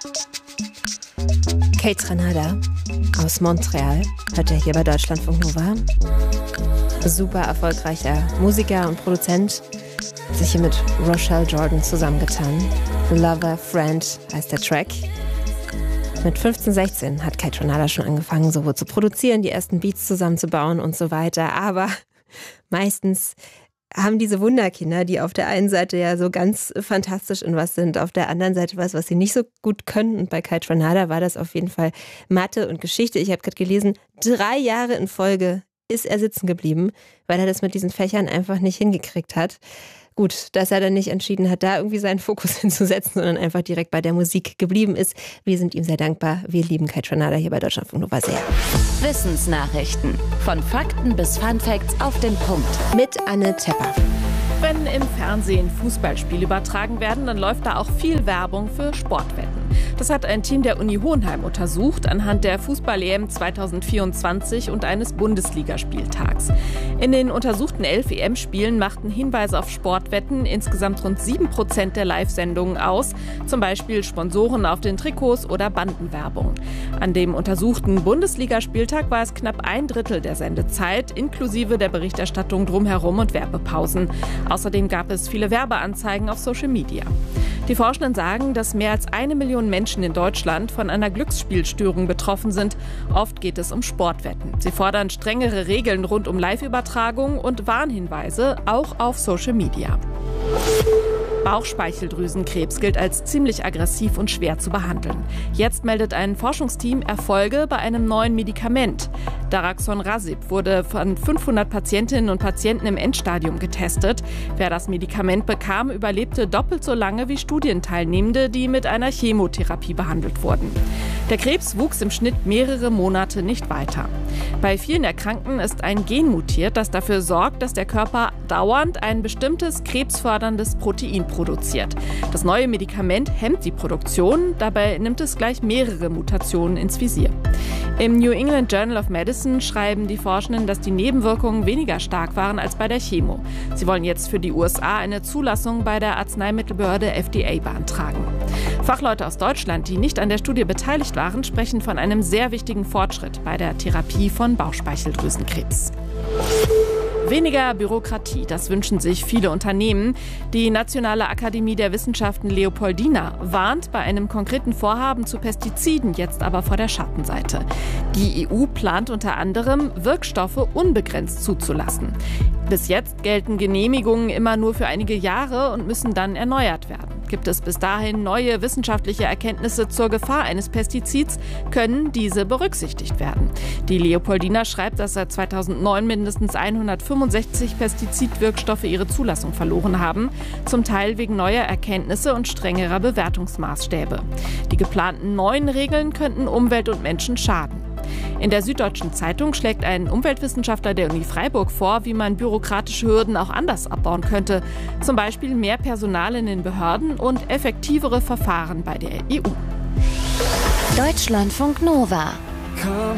Kate Renada aus Montreal hört ihr hier bei Deutschlandfunk Nova. Super erfolgreicher Musiker und Produzent, hat sich hier mit Rochelle Jordan zusammengetan. Lover, Friend heißt der Track. Mit 15, 16 hat Kate Renada schon angefangen, so zu produzieren, die ersten Beats zusammenzubauen und so weiter. Aber meistens haben diese Wunderkinder, die auf der einen Seite ja so ganz fantastisch in was sind, auf der anderen Seite was sie nicht so gut können. Und bei Kate Renada war das auf jeden Fall Mathe und Geschichte. Ich habe gerade gelesen, 3 Jahre in Folge ist er sitzen geblieben, weil er das mit diesen Fächern einfach nicht hingekriegt hat. Gut, dass er dann nicht entschieden hat, da irgendwie seinen Fokus hinzusetzen, sondern einfach direkt bei der Musik geblieben ist. Wir sind ihm sehr dankbar. Wir lieben Kate Renada hier bei Deutschlandfunk Nova sehr. Wissensnachrichten. Von Fakten bis Funfacts auf den Punkt. Mit Anne Tepper. Wenn im Fernsehen Fußballspiele übertragen werden, dann läuft da auch viel Werbung für Sportwetten. Das hat ein Team der Uni Hohenheim untersucht anhand der Fußball-EM 2024 und eines Bundesligaspieltags. In den untersuchten 11 EM-Spielen machten Hinweise auf Sportwetten insgesamt rund 7% der Live-Sendungen aus, zum Beispiel Sponsoren auf den Trikots oder Bandenwerbung. An dem untersuchten Bundesligaspieltag war es knapp 1/3 der Sendezeit, inklusive der Berichterstattung drumherum und Werbepausen. Außerdem gab es viele Werbeanzeigen auf Social Media. Die Forschenden sagen, dass mehr als 1 Million Menschen in Deutschland von einer Glücksspielstörung betroffen sind. Oft geht es um Sportwetten. Sie fordern strengere Regeln rund um Live-Übertragungen und Warnhinweise, auch auf Social Media. Bauchspeicheldrüsenkrebs gilt als ziemlich aggressiv und schwer zu behandeln. Jetzt meldet ein Forschungsteam Erfolge bei einem neuen Medikament. Daraxonrasib wurde von 500 Patientinnen und Patienten im Endstadium getestet. Wer das Medikament bekam, überlebte doppelt so lange wie Studienteilnehmende, die mit einer Chemotherapie behandelt wurden. Der Krebs wuchs im Schnitt mehrere Monate nicht weiter. Bei vielen Erkrankten ist ein Gen mutiert, das dafür sorgt, dass der Körper dauernd ein bestimmtes krebsförderndes Protein produziert. Das neue Medikament hemmt die Produktion, dabei nimmt es gleich mehrere Mutationen ins Visier. Im New England Journal of Medicine schreiben die Forschenden, dass die Nebenwirkungen weniger stark waren als bei der Chemo. Sie wollen jetzt für die USA eine Zulassung bei der Arzneimittelbehörde FDA beantragen. Fachleute aus Deutschland, die nicht an der Studie beteiligt waren, sprechen von einem sehr wichtigen Fortschritt bei der Therapie von Bauchspeicheldrüsenkrebs. Weniger Bürokratie, das wünschen sich viele Unternehmen. Die Nationale Akademie der Wissenschaften Leopoldina warnt bei einem konkreten Vorhaben zu Pestiziden jetzt aber vor der Schattenseite. Die EU plant unter anderem, Wirkstoffe unbegrenzt zuzulassen. Bis jetzt gelten Genehmigungen immer nur für einige Jahre und müssen dann erneuert werden. Gibt es bis dahin neue wissenschaftliche Erkenntnisse zur Gefahr eines Pestizids, können diese berücksichtigt werden. Die Leopoldina schreibt, dass seit 2009 mindestens 165 Pestizidwirkstoffe ihre Zulassung verloren haben, zum Teil wegen neuer Erkenntnisse und strengerer Bewertungsmaßstäbe. Die geplanten neuen Regeln könnten Umwelt und Menschen schaden. In der Süddeutschen Zeitung schlägt ein Umweltwissenschaftler der Uni Freiburg vor, wie man bürokratische Hürden auch anders abbauen könnte. Zum Beispiel mehr Personal in den Behörden und effektivere Verfahren bei der EU. Deutschlandfunk Nova.